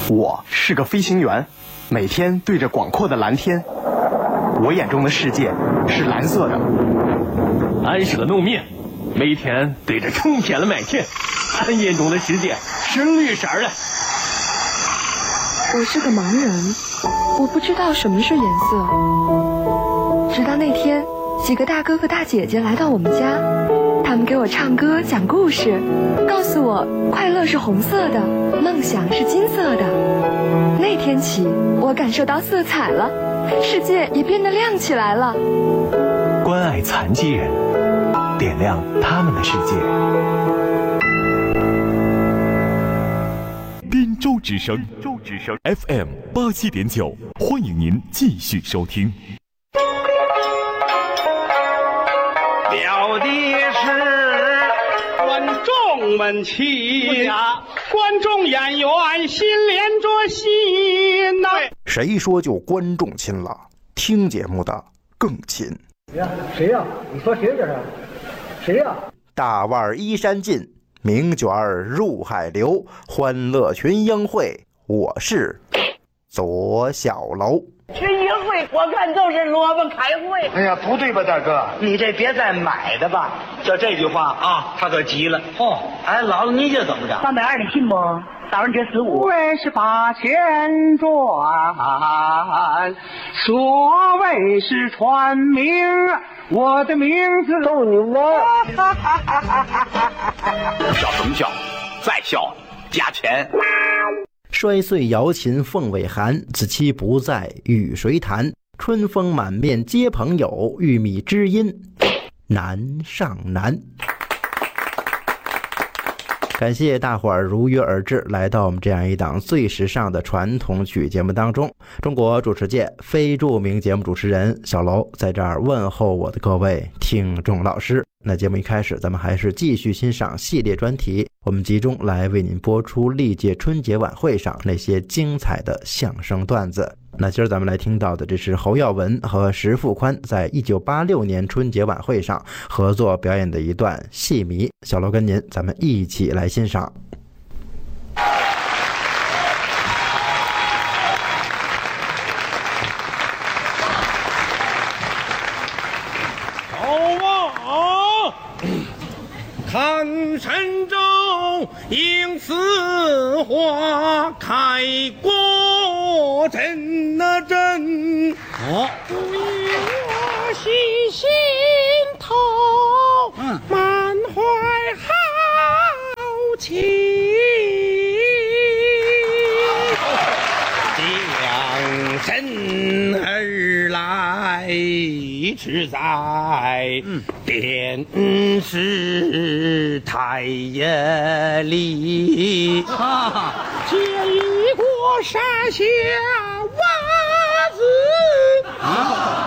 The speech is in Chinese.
我是个飞行员，每天对着广阔的蓝天，我眼中的世界是蓝色的。 俺是个农民，每天对着春天的麦田，俺眼中的世界是绿色的。 我是个盲人，我不知道什么是颜色。直到那天，几个大哥哥大姐姐来到我们家，他们给我唱歌讲故事，告诉我快乐是红色的，梦想是金色的。那天起，我感受到色彩了，世界也变得亮起来了。 关爱残疾人，点亮他们的世界。 滨州之声 FM 87.9，欢迎您继续收听。 表的是观众们齐，观众演员心连着心呐。 谁说就观众亲了？听节目的更亲。 谁呀？你说谁这是？谁呀？ 大腕依山尽，名卷入海流，欢乐群英会，我是左小楼。 群英会我看都是萝卜开会。 哎呀，不对吧，大哥？你这别再买的吧？就这句话啊，他可急了。哦，哎，姥姥你这怎么着 ？320的信不？早上这15。 为是把钱赚，所谓是传名，我的名字逗你玩。 笑什么笑？再笑加钱。 摔碎瑶琴凤尾寒，子期不在与谁谈？春风满面皆朋友，玉米知音难上难。感谢大伙儿如约而至，来到我们这样一档最时尚的传统曲节目当中。中国主持界非著名节目主持人小楼在这儿问候我的各位听众老师。那节目一开始，咱们还是继续欣赏系列专题，我们集中来为您播出历届春节晚会上那些精彩的相声段子。那今儿咱们来听到的，这是侯耀文和石富宽在1986年春节晚会上合作表演的一段戏迷。小楼跟您，咱们一起来欣赏。 看神州应似花开过真那真，不以我心心头满怀好奇，将身而来只在电视台里，借一过山下袜子